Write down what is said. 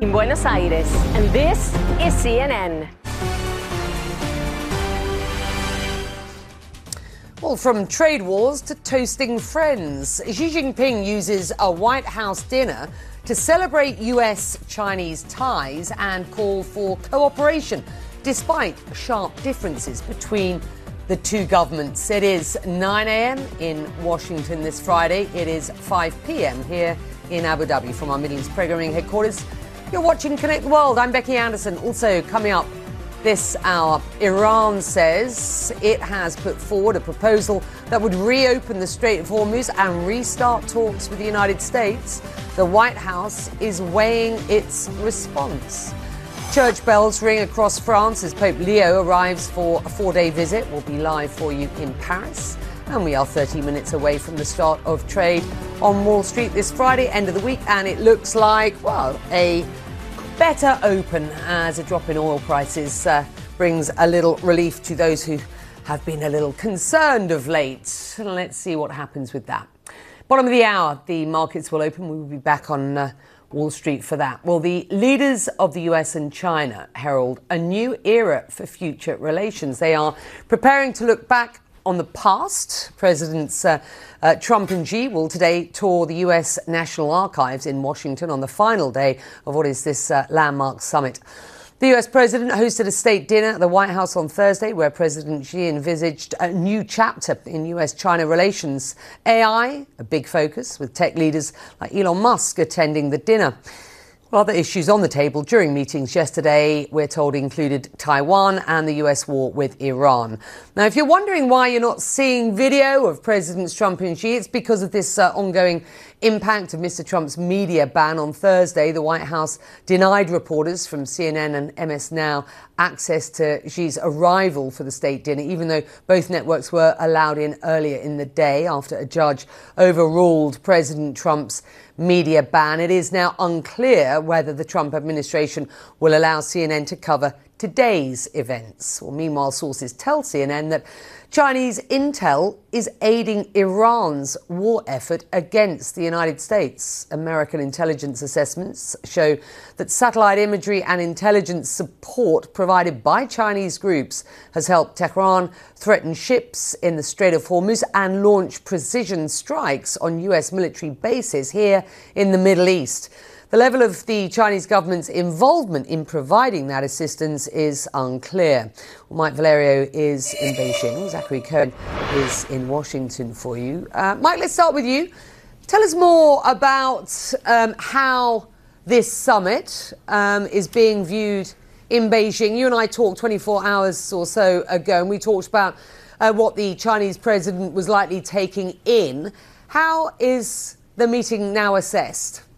In Buenos Aires, and this is CNN. Well, from trade wars to toasting friends, Xi Jinping uses a White House dinner to celebrate US-Chinese ties and call for cooperation, despite sharp differences between the two governments. It is 9 a.m. in Washington this Friday. It is 5 p.m. here in Abu Dhabi from our Middle East programming headquarters. You're watching Connect the World. I'm Becky Anderson. Also coming up this hour, Iran says it has put forward a proposal that would reopen the Strait of Hormuz and restart talks with the United States. The White House is weighing its response. Church bells ring across France as Pope Leo arrives for a 4-day visit. We'll be live for you in Paris. And we are 30 minutes away from the start of trade on Wall Street this Friday, end of the week. And it looks like, well, a better open as a drop in oil prices brings a little relief to those who have been a little concerned of late. Let's see what happens with that. Bottom of the hour, the markets will open. We will be back on Wall Street for that. Well, the leaders of the US and China herald a new era for future relations. They are preparing to look back on the past. Presidents Trump and Xi will today tour the US National Archives in Washington on the final day of what is this landmark summit. The US president hosted a state dinner at the White House on Thursday where President Xi envisaged a new chapter in US-China relations. AI, a big focus, with tech leaders like Elon Musk attending the dinner. Other issues on the table during meetings yesterday, we're told, included Taiwan and the US war with Iran. Now, if you're wondering why you're not seeing video of Presidents Trump and Xi, it's because of this ongoing impact of Mr. Trump's media ban on Thursday. The White House denied reporters from CNN and MS Now access to Xi's arrival for the state dinner, even though both networks were allowed in earlier in the day after a judge overruled President Trump's media ban. It is now unclear whether the Trump administration will allow CNN to cover today's events. Well, meanwhile, sources tell CNN that Chinese intel is aiding Iran's war effort against the United States. American intelligence assessments show that satellite imagery and intelligence support provided by Chinese groups has helped Tehran threaten ships in the Strait of Hormuz and launch precision strikes on US military bases here in the Middle East. The level of the Chinese government's involvement in providing that assistance is unclear. Well, Mike Valerio is in Beijing. Zachary Cohen is in Washington for you. Mike, let's start with you. Tell us more about how this summit is being viewed in Beijing. You and I talked 24 hours or so ago, and we talked about what the Chinese president was likely taking in. How is the meeting now assessed?